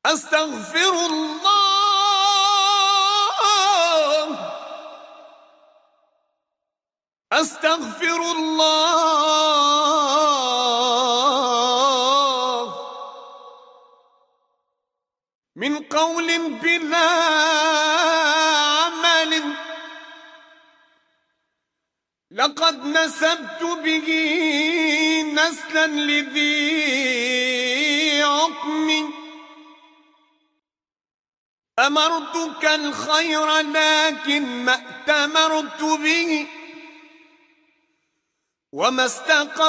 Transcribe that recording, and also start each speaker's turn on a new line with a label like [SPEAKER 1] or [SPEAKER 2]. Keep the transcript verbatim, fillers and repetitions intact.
[SPEAKER 1] أستغفر الله أستغفر الله من قول بلا عمل لقد نسبت به نسلا لذي عقم أمرتك الخير لكن ما ائتمرت به وما استقم